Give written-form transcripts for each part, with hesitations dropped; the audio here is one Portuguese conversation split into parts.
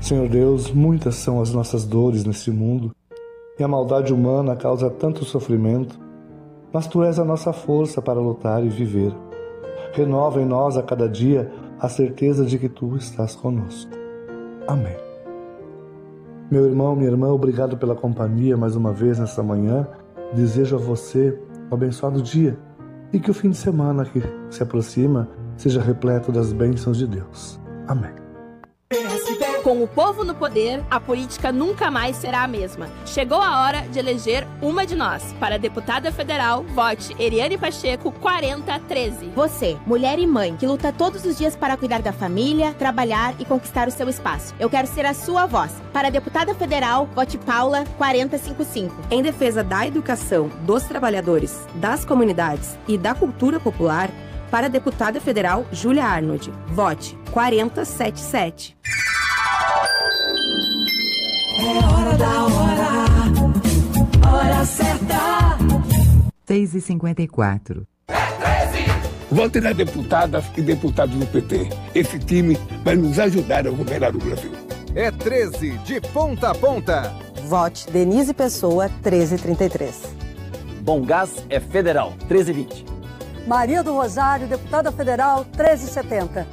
Senhor Deus, muitas são as nossas dores nesse mundo, e a maldade humana causa tanto sofrimento, mas Tu és a nossa força para lutar e viver. Renova em nós a cada dia a certeza de que Tu estás conosco. Amém. Meu irmão, minha irmã, obrigado pela companhia mais uma vez nesta manhã. Desejo a você um abençoado dia e que o fim de semana que se aproxima seja repleto das bênçãos de Deus. Amém. Com o povo no poder, a política nunca mais será a mesma. Chegou a hora de eleger uma de nós. Para deputada federal, vote Eriane Pacheco 4013. Você, mulher e mãe, que luta todos os dias para cuidar da família, trabalhar e conquistar o seu espaço. Eu quero ser a sua voz. Para deputada federal, vote Paula 4055. Em defesa da educação, dos trabalhadores, das comunidades e da cultura popular, para deputada federal Júlia Arnold, vote 4077. É hora da hora certa. 6h54. Vote nas deputadas e deputados do PT. Esse time vai nos ajudar a governar o Brasil. É 13 de ponta a ponta. Vote Denise Pessoa 1333. Bom Gás é federal 1320. Maria do Rosário, deputada federal 1370.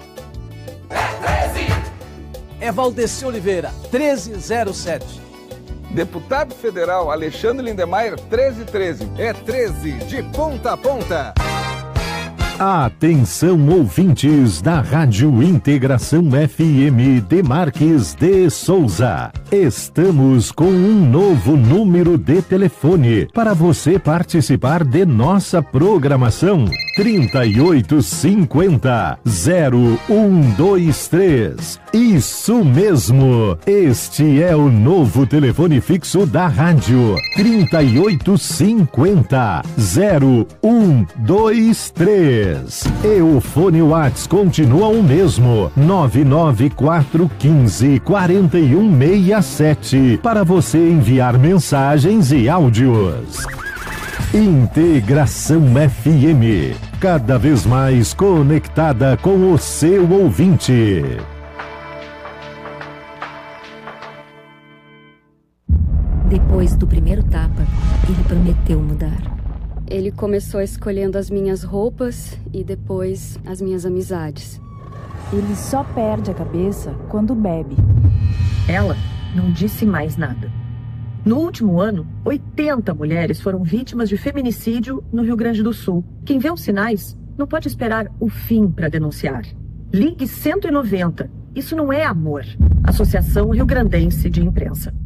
É Valdeci Oliveira, 1307. Deputado federal Alexandre Lindemeyer, 1313. É 13 de ponta a ponta. Atenção, ouvintes da Rádio Integração FM de Marques de Souza. Estamos com um novo número de telefone para você participar de nossa programação. 3850-0123. Isso mesmo! Este é o novo telefone fixo da rádio. 3850-0123. E o fone Whats continua o mesmo. 99415-4167 para você enviar mensagens e áudios. Integração FM, cada vez mais conectada com o seu ouvinte. Depois do primeiro tapa, ele prometeu mudar. Ele começou escolhendo as minhas roupas e depois as minhas amizades. Ele só perde a cabeça quando bebe. Ela não disse mais nada. No último ano, 80 mulheres foram vítimas de feminicídio no Rio Grande do Sul. Quem vê os sinais não pode esperar o fim para denunciar. Ligue 190. Isso não é amor. Associação Rio Grandense de Imprensa.